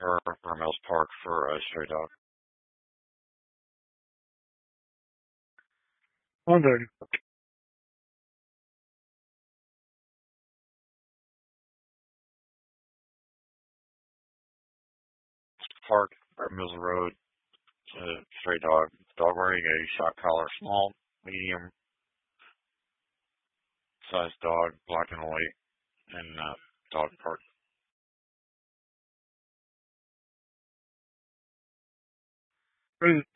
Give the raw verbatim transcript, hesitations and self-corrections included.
or for Mills Park for a stray dog. one thirty. Park or Mills Road, a stray dog. Dog wearing a shock collar, small, medium sized dog, black and white, in uh, dog park. Crazy.